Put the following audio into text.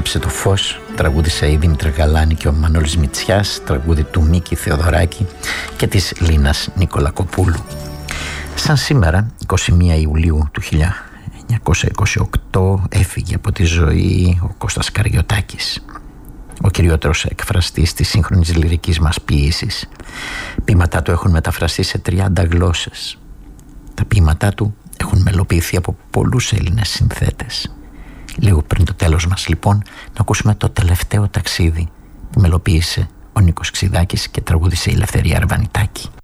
Άναψε το φως, τραγούδισε η Δήμητρα Γαλάνη και ο Μανώλης Μητσιάς, τραγούδι του Μίκη Θεοδωράκη και της Λίνας Νικολακοπούλου. Σαν σήμερα, 21 Ιουλίου του 1928, έφυγε από τη ζωή ο Κώστας Καριωτάκης, ο κυριότερος εκφραστής της σύγχρονης λυρικής μας ποίησης. Ποίηματά του έχουν μεταφραστεί σε 30 γλώσσες. Τα ποίηματά του έχουν μελοποιηθεί από πολλούς Έλληνες συνθέτες. Λίγο πριν το τέλος μας, λοιπόν, να ακούσουμε το τελευταίο ταξίδι που μελοποίησε ο Νίκος Ξηδάκης και τραγούδισε η Ελευθερία Αρβανιτάκη.